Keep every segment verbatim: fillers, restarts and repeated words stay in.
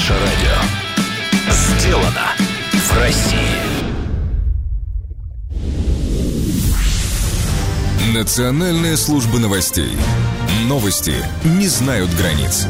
Наше радио. Сделано в России. Национальная служба новостей. Новости не знают границ.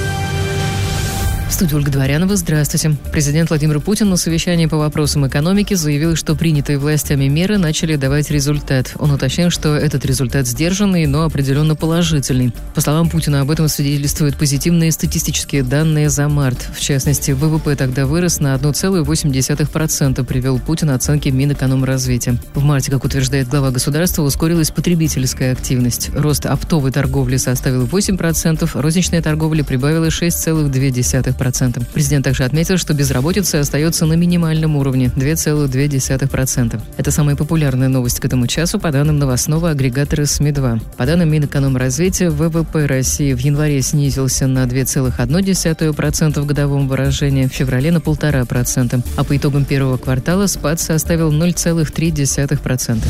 В студии Ольга Дворянова. Здравствуйте. Президент Владимир Путин на совещании по вопросам экономики заявил, что принятые властями меры начали давать результат. Он уточнил, что этот результат сдержанный, но определенно положительный. По словам Путина, об этом свидетельствуют позитивные статистические данные за март. В частности, ВВП тогда вырос на одна целая восемь десятых процента, привел Путин оценки Минэкономразвития. В марте, как утверждает глава государства, ускорилась потребительская активность. Рост оптовой торговли составил восемь процентов, розничная торговля прибавила шесть целых две десятых процента. Президент также отметил, что безработица остается на минимальном уровне – две целых две десятых процента. Это самая популярная новость к этому часу по данным новостного агрегатора СМИ два. По данным Минэкономразвития, ВВП России в январе снизился на две целых одна десятая процента в годовом выражении, в феврале на полтора процента процента, а по итогам первого квартала спад составил ноль целых три десятых процента.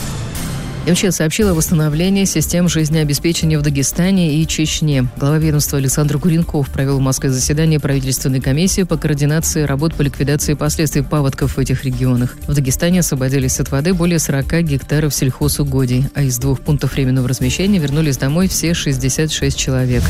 МЧС сообщил о восстановлении систем жизнеобеспечения в Дагестане и Чечне. Глава ведомства Александр Куренков провел в Москве заседание правительственной комиссии по координации работ по ликвидации последствий паводков в этих регионах. В Дагестане освободились от воды более сорок гектаров сельхозугодий, а из двух пунктов временного размещения вернулись домой все шестьдесят шесть человек.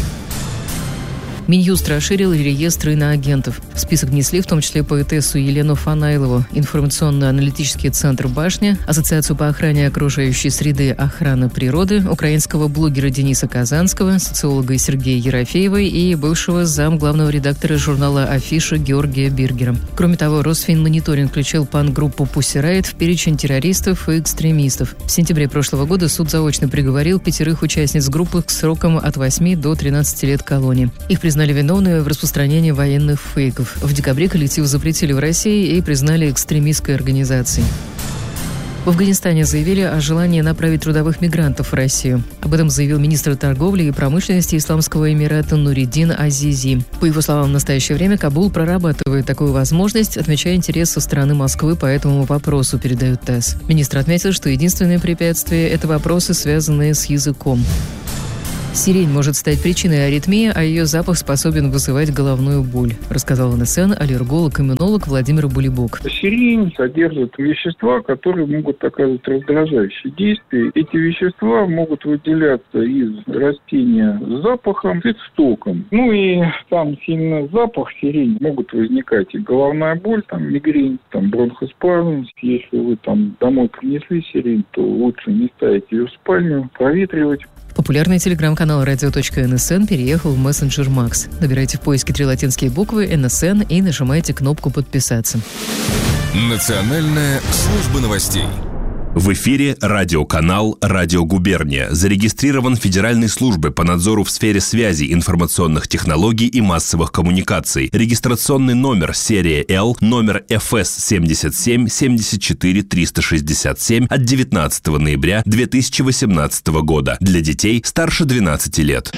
Минюст расширил реестр иноагентов. В список внесли в том числе поэтессу Елену Фанайлову, информационно-аналитический центр «Башня», Ассоциацию по охране окружающей среды «Охрана природы», украинского блогера Дениса Казанского, социолога Сергея Ерофеева и бывшего зам главного редактора журнала «Афиша» Георгия Биргера. Кроме того, Росфинмониторинг включил панк-группу «Пусси Райт» в перечень террористов и экстремистов. В сентябре прошлого года суд заочно приговорил пятерых участниц группы к срокам от восьми до тринадцати лет колонии. Их признали виновными в распространении военных фейков. В декабре коллектив запретили в России и признали экстремистской организацией. В Афганистане заявили о желании направить трудовых мигрантов в Россию. Об этом заявил министр торговли и промышленности Исламского Эмирата Нуриддин Азизи. По его словам, в настоящее время Кабул прорабатывает такую возможность, отмечая интерес со стороны Москвы по этому вопросу, передает ТАСС. Министр отметил, что единственное препятствие – это вопросы, связанные с языком. Сирень может стать причиной аритмии, а ее запах способен вызывать головную боль, рассказал эн эс эн аллерголог-иммунолог Владимир Булибок. Сирень содержит вещества, которые могут оказывать раздражающие действия. Эти вещества могут выделяться из растения с запахом, с стоком. Ну и там сильно запах сирени, могут возникать и головная боль, там мигрень, там бронхоспазм. Если вы там домой принесли сирень, то лучше не ставить ее в спальню, проветривать. Популярный телеграм-канал радио.нсн переехал в мессенджер Макс. Набирайте в поиске три латинские буквы эн эс эн и нажимайте кнопку «Подписаться». Национальная служба новостей. В эфире радиоканал «Радио Губерния». Зарегистрирован Федеральной службой по надзору в сфере связи, информационных технологий и массовых коммуникаций. Регистрационный номер серия Л, номер эф эс семьдесят семь семьдесят четыре триста шестьдесят семь от девятнадцатого ноября две тысячи восемнадцатого года. Для детей старше двенадцати лет.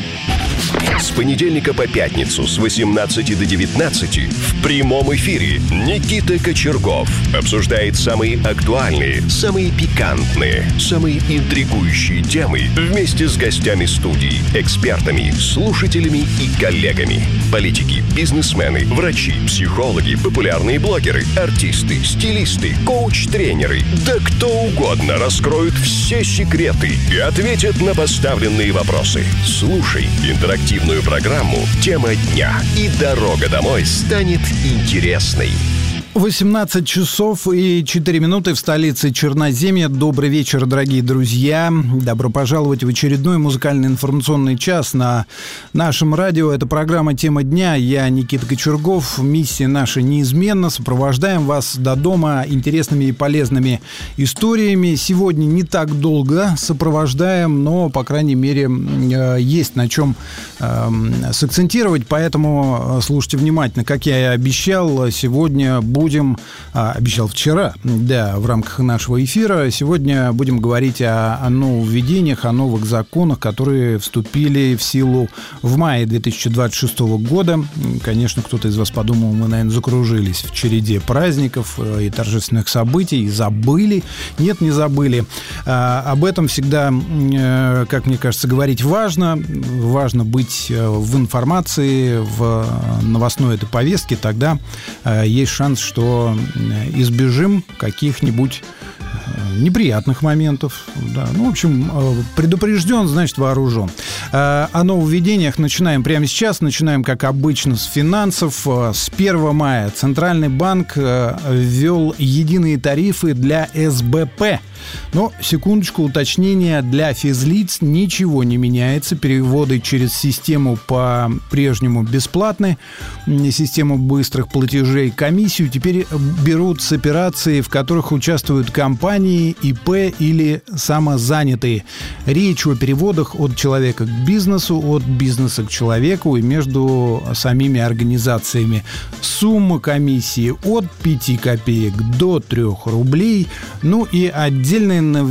С понедельника по пятницу с восемнадцати до девятнадцати в прямом эфире Никита Кочергов обсуждает самые актуальные, самые пикантные, самые интригующие темы вместе с гостями студии, экспертами, слушателями и коллегами. Политики, бизнесмены, врачи, психологи, популярные блогеры, артисты, стилисты, коуч-тренеры, да кто угодно раскроют все секреты и ответят на поставленные вопросы. Слушай интерактивную программу «Тема дня», и дорога домой станет интересной. восемнадцать часов и четыре минуты в столице Черноземья. Добрый вечер, дорогие друзья. Добро пожаловать в очередной музыкальный информационный час на нашем радио. Это программа «Тема дня». Я Никита Кочергов. Миссия наша неизменна. Сопровождаем вас до дома интересными и полезными историями. Сегодня не так долго сопровождаем, но, по крайней мере, есть на чем сакцентировать. Поэтому слушайте внимательно. Как я и обещал, сегодня будет будем, обещал вчера, да, в рамках нашего эфира, сегодня будем говорить о, о нововведениях, о новых законах, которые вступили в силу в мае две тысячи двадцать шестого года. Конечно, кто-то из вас подумал, мы, наверное, закружились в череде праздников и торжественных событий, и забыли. Нет, не забыли. Об этом всегда, как мне кажется, говорить важно. Важно быть в информации, в новостной этой повестке. Тогда есть шанс, что избежим каких-нибудь неприятных моментов. Да. Ну, в общем, предупрежден, значит, вооружен. О нововведениях начинаем прямо сейчас. Начинаем, как обычно, с финансов. С первого мая Центральный банк ввел единые тарифы для эс бэ пэ. Но, секундочку, уточнение: для физлиц ничего не меняется. Переводы через систему по-прежнему бесплатны. Систему быстрых платежей. Комиссию теперь берут с операций, в которых участвуют компании, и пэ или самозанятые. Речь о переводах от человека к бизнесу, от бизнеса к человеку и между самими организациями. Сумма комиссии от пяти копеек до трёх рублей. Ну и отдельное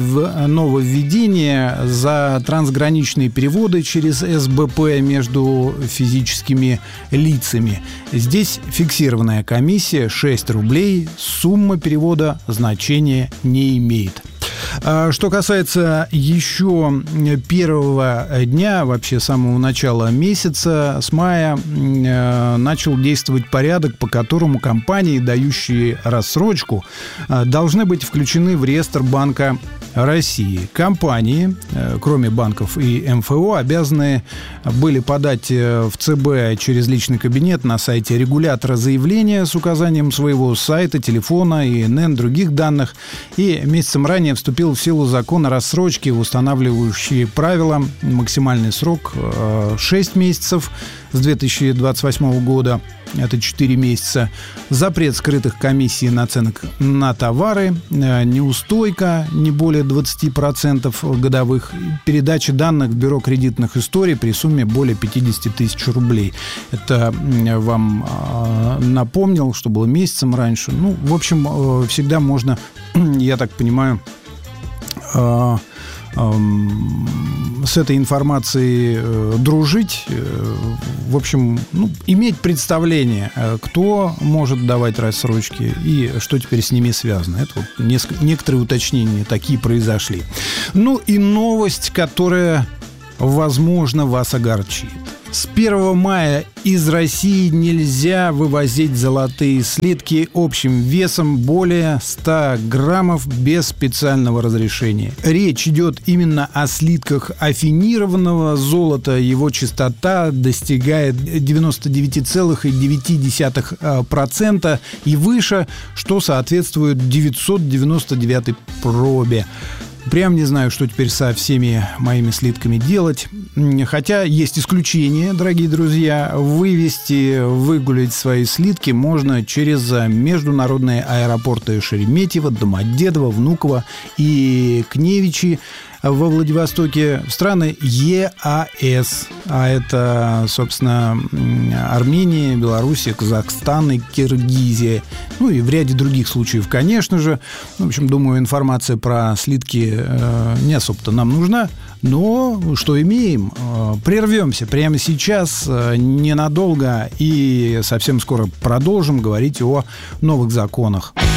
нововведение за трансграничные переводы через эс бэ пэ между физическими лицами. Здесь фиксированная комиссия шесть рублей. Сумма перевода значения не имеет. Что касается еще первого дня, вообще самого начала месяца, с мая начал действовать порядок, по которому компании, дающие рассрочку, должны быть включены в реестр Банка России. Компании, кроме банков и эм эф о, обязаны были подать в цэ бэ через личный кабинет на сайте регулятора заявление с указанием своего сайта, телефона и эн эн, других данных. И месяцем ранее вступил в силу закон о рассрочке, устанавливающий правила. Максимальный срок шесть месяцев с две тысячи двадцать восьмого года. Это четыре месяца. Запрет скрытых комиссий наценок на товары, неустойка не более двадцать процентов годовых, передача данных в бюро кредитных историй при сумме более пятьдесят тысяч рублей. Это вам напомнил, что было месяцем раньше. Ну, в общем, всегда можно, я так понимаю, с этой информацией дружить, в общем, ну, иметь представление, кто может давать рассрочки и что теперь с ними связано. Это вот несколько, некоторые уточнения такие произошли. Ну и новость, которая, возможно, вас огорчит. С первого мая из России нельзя вывозить золотые слитки общим весом более ста граммов без специального разрешения. Речь идет именно о слитках афинированного золота. Его частота достигает девяносто девять целых девять десятых процента и выше, что соответствует девятьсот девяносто девятой пробе. Прям не знаю, что теперь со всеми моими слитками делать. Хотя есть исключения, дорогие друзья. Вывести, выгулять свои слитки можно через международные аэропорты Шереметьево, Домодедово, Внуково и Кневичи во Владивостоке, в страны е а эс. А это, собственно, Армения, Белоруссия, Казахстан и Киргизия. Ну и в ряде других случаев, конечно же. В общем, думаю, информация про слитки э, не особо-то нам нужна. Но что имеем? Прервемся прямо сейчас, ненадолго, и совсем скоро продолжим говорить о новых законах.